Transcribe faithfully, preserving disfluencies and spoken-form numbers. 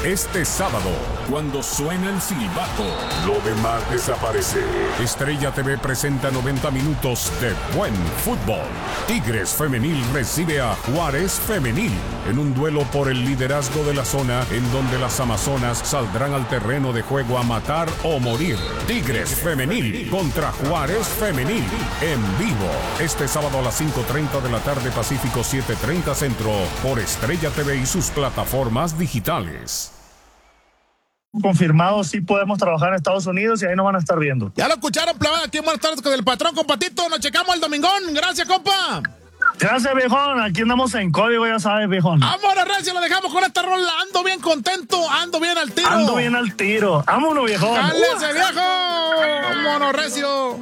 este sábado, cuando suena el silbato, lo demás desaparece. Estrella T V presenta noventa minutos de buen fútbol. Tigres Femenil recibe a Juárez Femenil en un duelo por el liderazgo de la zona, en donde las amazonas saldrán al terreno de juego a matar o morir. Tigres Femenil contra Juárez Femenil en vivo este sábado a las cinco treinta de la tarde Pacífico, siete treinta Centro, por Estrella T V y sus plataformas digitales. Confirmado, sí podemos trabajar en Estados Unidos y ahí nos van a estar viendo. Ya lo escucharon, plebada. Aquí en Buenas tardes con el patrón, compatito. Nos checamos el domingón. Gracias, compa. Gracias, viejón. Aquí andamos en código, ya sabes, viejón. Vámonos, Recio. Lo dejamos con esta rola. Ando bien contento. Ando bien al tiro. Ando bien al tiro. Vámonos, viejón. ¡Cálese, viejo! Vámonos, Recio.